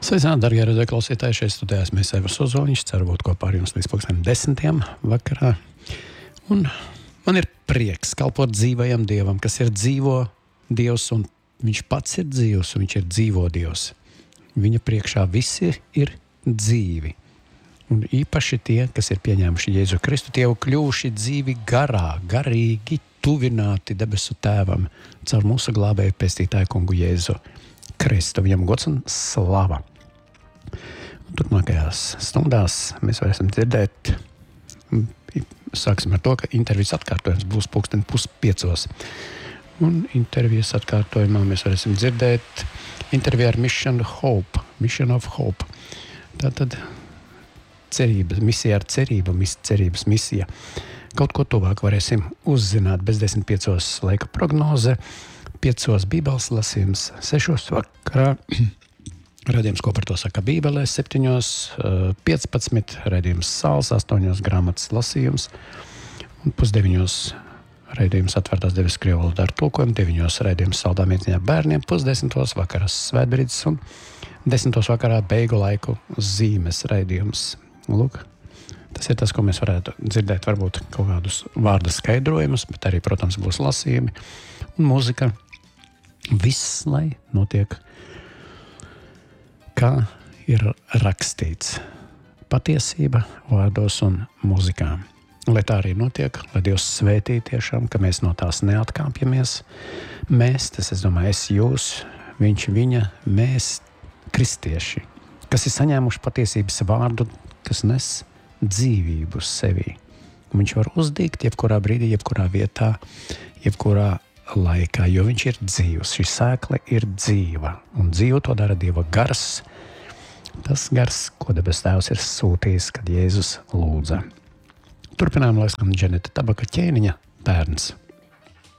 Sveicināti, darbie radioklausītāji, šeit studijās mēs Evers Ozoliņš, ceru būt kopā ar jums līdz 10:00 vakarā. Un man ir prieks kalpot dzīvajam Dievam, kas ir dzīvo Dievs, un viņš pats ir dzīvs, un viņš ir dzīvo Dievs. Viņa priekšā visi ir dzīvi. Un īpaši tie, kas ir pieņēmuši Jēzu Kristu, tie jau kļuvuši dzīvi garā, garīgi tuvināti debesu Tēvam caur mūsu glābēju pestītāju kungu Jēzu Kristu. Viņam gods un slava. Un turpmākajās stundās mēs varēsim dzirdēt, sāksim ar to, ka intervijas atkārtojums būs 4:30. Un intervijas atkārtojumā mēs varēsim dzirdēt interviju ar Mission of Hope. Tātad cerības, misija ar cerību, cerības misija. Kaut ko tuvāk varēsim uzzināt bez 10:05 laika prognoze, 5 bībeles lasījums, 6 vakarā raidījums, ko par to saka Bībelē, 7:15 raidījums Sāls, 8 grāmatas lasījums un 8:30 raidījums Atvērtās debesis krievu valodā ar tulkojumu, 9 raidījums Saldā mītņā bērniem, 9:30 vakarā svētbrīdis un 10 vakarā beigu laiku zīmes raidījums. Lūk, tas ir tas, ko mēs varētu dzirdēt, varbūt kaut kādus vārdu skaidrojumus, bet arī, protams, būs lasījumi un mūzika. Viss, lai notiek, kā ir rakstīts, patiesība vārdos un mūzikā. Lai tā arī notiek, lai Dievs svētī tiešām, ka mēs no tās neatkāpjamies. Mēs, tas es domāju, es, jūs, viņš, viņa, mēs, kristieši, kas ir saņēmuši patiesības vārdu, kas nes dzīvību sevī. Un viņš var uzdīgt jebkurā brīdī, jebkurā vietā, jebkurā laikā, jo viņš ir dzīvs. Šī sēkla ir dzīva, un dzīvu to dara Dieva gars. Tas gars, ko debes Tēvs ir sūtījis, kad Jēzus lūdza. Turpinām, lai skan Dženeta Tabaka ķēniņa bērns.